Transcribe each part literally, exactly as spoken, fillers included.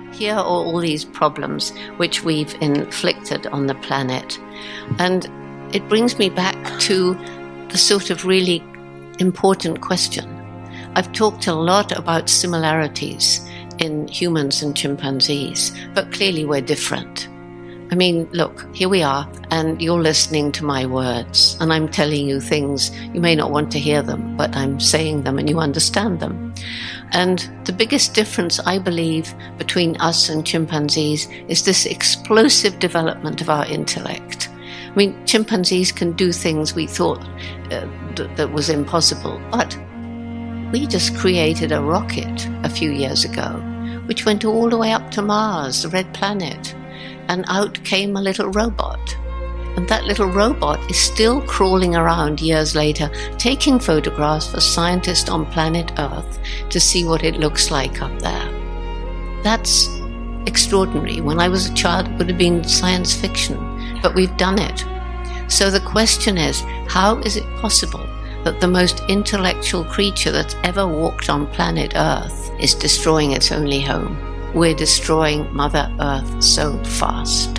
here are all these problems which we've inflicted on the planet. And it brings me back to the sort of really important question. I've talked a lot about similarities in humans and chimpanzees, but clearly we're different. I mean, look, here we are, and you're listening to my words, and I'm telling you things. You may not want to hear them, but I'm saying them and you understand them. And the biggest difference, I believe, between us and chimpanzees is this explosive development of our intellect. I mean, chimpanzees can do things we thought uh, th- that was impossible, but we just created a rocket a few years ago, which went all the way up to Mars, the red planet, and out came a little robot. And that little robot is still crawling around years later, taking photographs for scientists on planet Earth to see what it looks like up there. That's extraordinary. When I was a child, it would have been science fiction, but we've done it. So the question is, how is it possible that the most intellectual creature that's ever walked on planet Earth is destroying its only home? We're destroying Mother Earth so fast.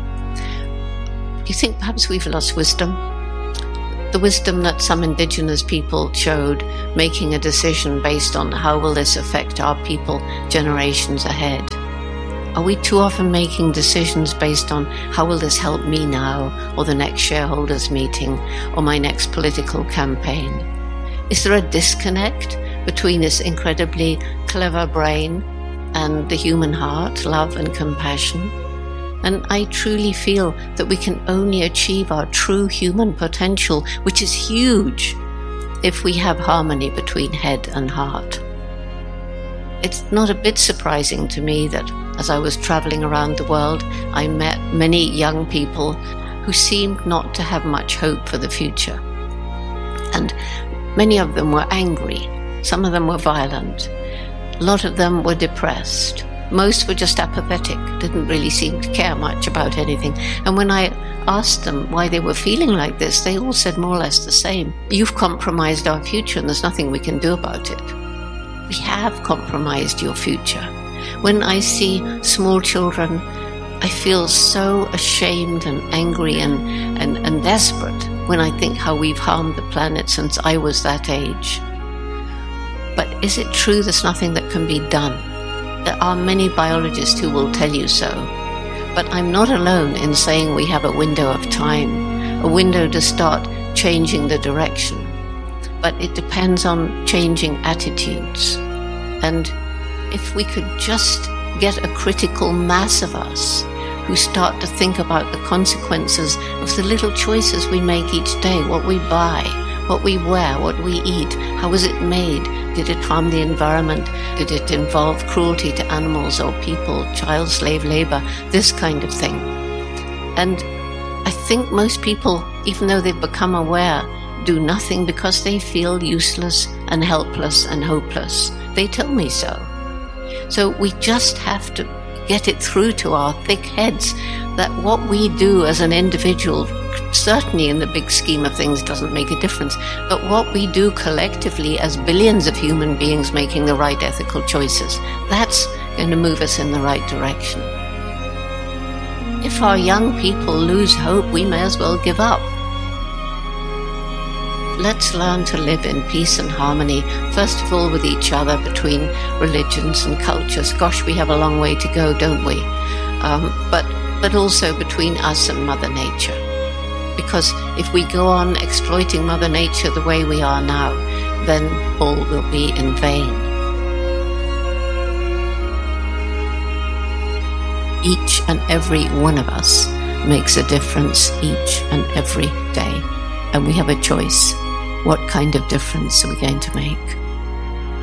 Do you think perhaps we've lost wisdom? The wisdom that some indigenous people showed, making a decision based on how will this affect our people generations ahead. Are we too often making decisions based on how will this help me now, or the next shareholders meeting, or my next political campaign? Is there a disconnect between this incredibly clever brain and the human heart, love and compassion? And I truly feel that we can only achieve our true human potential, which is huge, if we have harmony between head and heart. It's not a bit surprising to me that as I was traveling around the world, I met many young people who seemed not to have much hope for the future. And many of them were angry. Some of them were violent. A lot of them were depressed. Most were just apathetic, didn't really seem to care much about anything. And when I asked them why they were feeling like this, they all said more or less the same. You've compromised our future and there's nothing we can do about it. We have compromised your future. When I see small children, I feel so ashamed and angry and, and, and desperate when I think how we've harmed the planet since I was that age. But is it true there's nothing that can be done? There are many biologists who will tell you so. But I'm not alone in saying we have a window of time, a window to start changing the direction. But it depends on changing attitudes. And if we could just get a critical mass of us who start to think about the consequences of the little choices we make each day, what we buy, what we wear, what we eat, how was it made? Did it harm the environment? Did it involve cruelty to animals or people, child slave labor, this kind of thing? And I think most people, even though they've become aware, do nothing because they feel useless and helpless and hopeless. They tell me so. So we just have to get it through to our thick heads that what we do as an individual, certainly in the big scheme of things, doesn't make a difference. But what we do collectively as billions of human beings making the right ethical choices, that's going to move us in the right direction. If our young people lose hope, we may as well give up. Let's learn to live in peace and harmony, first of all with each other, between religions and cultures. Gosh, we have a long way to go, don't we? Um, but, but also between us and Mother Nature. Because if we go on exploiting Mother Nature the way we are now, then all will be in vain. Each and every one of us makes a difference each and every day. And we have a choice. What kind of difference are we going to make?